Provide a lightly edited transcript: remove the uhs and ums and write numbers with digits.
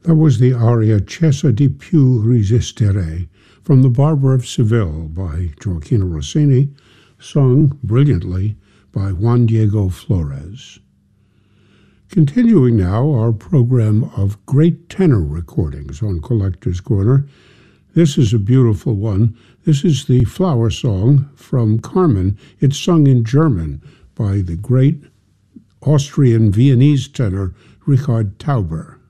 That was the aria Cessa di più resistere from The Barber of Seville by Gioachino Rossini, sung brilliantly by Juan Diego Flores. Continuing now our program of great tenor recordings on Collector's Corner. This is a beautiful one. This is the flower song from Carmen. It's sung in German by the great Austrian Viennese tenor Richard Tauber.